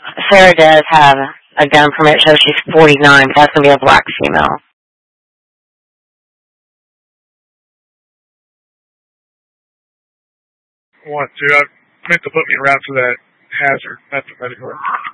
Sarah does have a gun permit, so she's 49, but that's going to be a black female. I want to. I meant to put me around for that hazard, not the medical.